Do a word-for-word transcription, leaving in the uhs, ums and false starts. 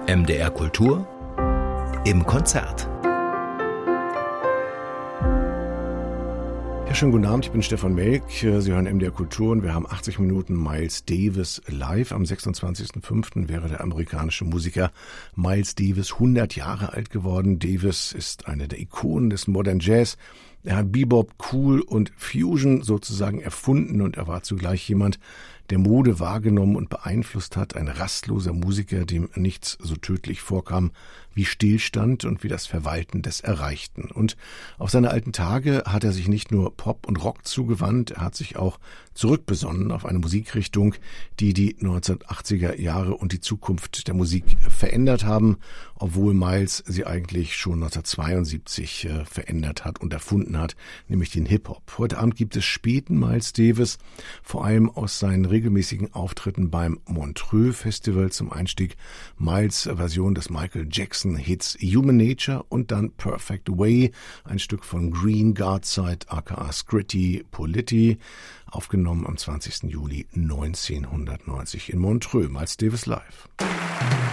M D R Kultur im Konzert. Ja, schönen guten Abend, ich bin Stefan Melk. Sie hören M D R Kultur und wir haben achtzig Minuten Miles Davis live. Am sechsundzwanzigsten fünften wäre der amerikanische Musiker Miles Davis hundert Jahre alt geworden. Davis ist eine der Ikonen des Modern Jazz. Er hat Bebop, Cool und Fusion sozusagen erfunden und er war zugleich jemand, der Mode wahrgenommen und beeinflusst hat. Ein rastloser Musiker, dem nichts so tödlich vorkam wie Stillstand und wie das Verwalten des Erreichten. Und auf seine alten Tage hat er sich nicht nur Pop und Rock zugewandt, er hat sich auch zurückbesonnen auf eine Musikrichtung, die die neunzehnhundertachtziger Jahre und die Zukunft der Musik verändert haben, obwohl Miles sie eigentlich schon neunzehnhundertzweiundsiebzig äh, verändert hat und erfunden hat, nämlich den Hip-Hop. Heute Abend gibt es späten Miles Davis, vor allem aus seinen regelmäßigen Auftritten beim Montreux Festival zum Einstieg Miles Version des Michael Jackson Hits Human Nature und dann Perfect Way, ein Stück von Green Guardside aka Scritti Politti, aufgenommen am zwanzigsten Juli neunzehnhundertneunzig in Montreux. Miles Davis live.